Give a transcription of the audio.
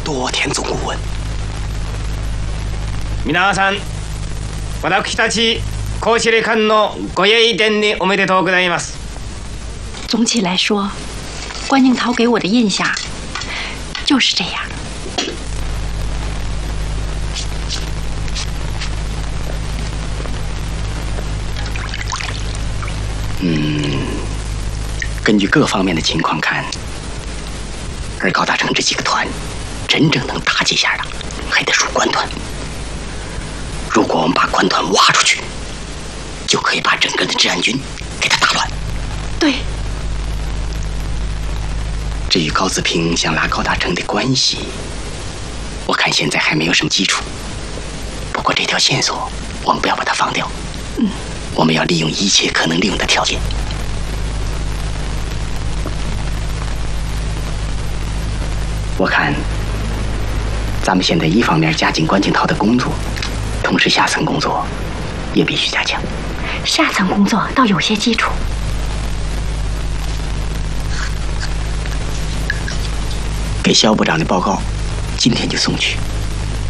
多田总顾问。 皆さん、私たち高司令官のご栄伝におめでとうございます。 总体来说，关敬涛给我的印象就是这样。 根据各方面的情况看，而高大成这几个团真正能打几下的，还得数关团。如果我们把关团挖出去，就可以把整个的治安军给他打乱。 对。 至于高子平想拉高大成的关系，我看现在还没有什么基础。不过这条线索我们不要把它放掉。我们要利用一切可能利用的条件。我看咱们现在一方面加紧关敬涛的工作，同时下层工作也必须加强。 下层工作倒有些基础。 给肖部长的报告今天就送去。